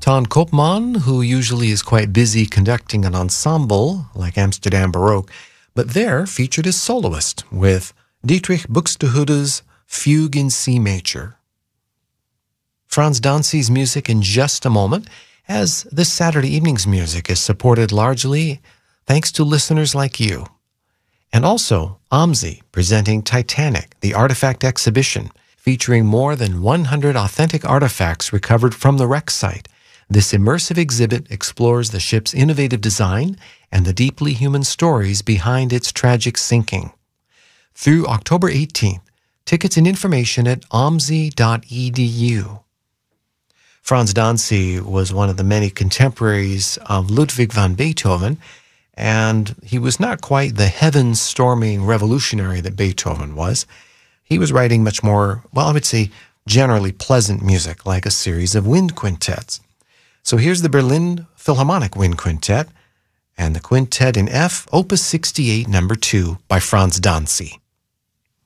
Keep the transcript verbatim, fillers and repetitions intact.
Ton Koopman, who usually is quite busy conducting an ensemble like Amsterdam Baroque, but there featured as soloist with Dietrich Buxtehude's Fugue in C Major. Frans Dancy's music in just a moment, as this Saturday evening's music is supported largely thanks to listeners like you. And also OMSI presenting Titanic, the Artifact Exhibition, featuring more than one hundred authentic artifacts recovered from the wreck site. This immersive exhibit explores the ship's innovative design and the deeply human stories behind its tragic sinking. Through October eighteenth, tickets and information at omsi dot e d u. Frans Dancy was one of the many contemporaries of Ludwig van Beethoven, and he was not quite the heaven-storming revolutionary that Beethoven was. He was writing much more, well, I would say, generally pleasant music, like a series of wind quintets. So here's the Berlin Philharmonic Wind Quintet and the Quintet in F, Opus sixty-eight, number two, by Frans Dancy.